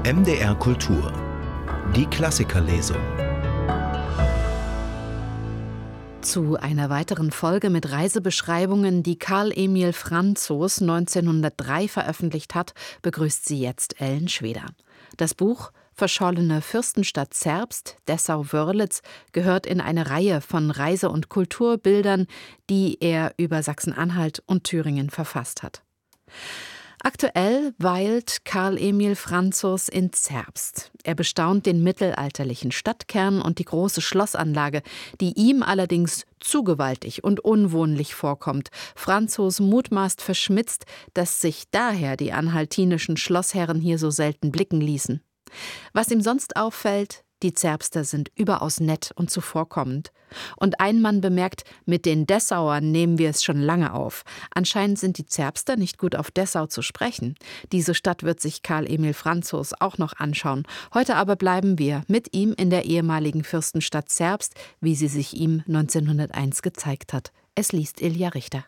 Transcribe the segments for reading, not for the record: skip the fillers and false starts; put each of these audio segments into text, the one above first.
MDR Kultur. Die Klassikerlesung. Zu einer weiteren Folge mit Reisebeschreibungen, die Karl Emil Franzos 1903 veröffentlicht hat, begrüßt sie jetzt Ellen Schweder. Das Buch Verschollene Fürstenstadt Zerbst, Dessau-Wörlitz gehört in eine Reihe von Reise- und Kulturbildern, die er über Sachsen-Anhalt und Thüringen verfasst hat. Aktuell weilt Karl Emil Franzos in Zerbst. Er bestaunt den mittelalterlichen Stadtkern und die große Schlossanlage, die ihm allerdings zu gewaltig und unwohnlich vorkommt. Franzos mutmaßt verschmitzt, dass sich daher die anhaltinischen Schlossherren hier so selten blicken ließen. Was ihm sonst auffällt: die Zerbster sind überaus nett und zuvorkommend. Und ein Mann bemerkt, mit den Dessauern nehmen wir es schon lange auf. Anscheinend sind die Zerbster nicht gut auf Dessau zu sprechen. Diese Stadt wird sich Karl Emil Franzos auch noch anschauen. Heute aber bleiben wir mit ihm in der ehemaligen Fürstenstadt Zerbst, wie sie sich ihm 1901 gezeigt hat. Es liest Ilja Richter.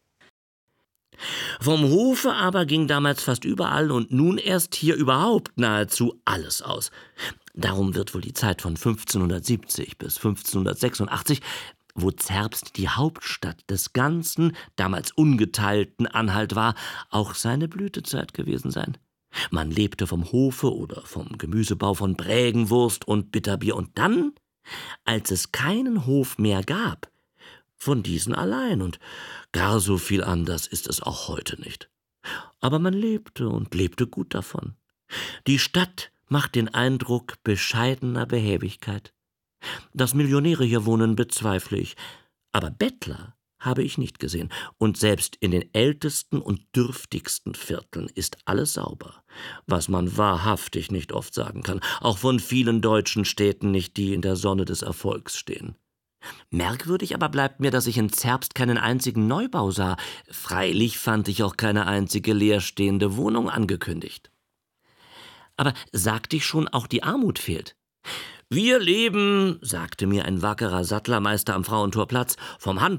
Vom Hofe aber ging damals fast überall und nun erst hier überhaupt nahezu alles aus. Darum wird wohl die Zeit von 1570 bis 1586, wo Zerbst die Hauptstadt des ganzen, damals ungeteilten Anhalt war, auch seine Blütezeit gewesen sein. Man lebte vom Hofe oder vom Gemüsebau von Brägenwurst und Bitterbier und dann, als es keinen Hof mehr gab, von diesen allein, und gar so viel anders ist es auch heute nicht. Aber man lebte und lebte gut davon. Die Stadt macht den Eindruck bescheidener Behäbigkeit. Dass Millionäre hier wohnen, bezweifle ich. Aber Bettler habe ich nicht gesehen. Und selbst in den ältesten und dürftigsten Vierteln ist alles sauber. Was man wahrhaftig nicht oft sagen kann. Auch von vielen deutschen Städten nicht, die in der Sonne des Erfolgs stehen. Merkwürdig aber bleibt mir, dass ich in Zerbst keinen einzigen Neubau sah. Freilich fand ich auch keine einzige leerstehende Wohnung angekündigt. Aber sagte ich schon, auch die Armut fehlt? Wir leben, sagte mir ein wackerer Sattlermeister am Frauentorplatz, vom